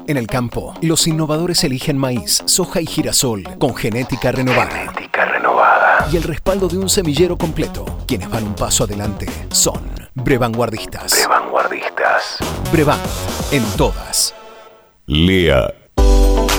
En el campo, los innovadores eligen maíz, soja y girasol con genética renovada. Y el respaldo de un semillero completo. Quienes van un paso adelante son Brevanguardistas. Brevant, en todas. Lea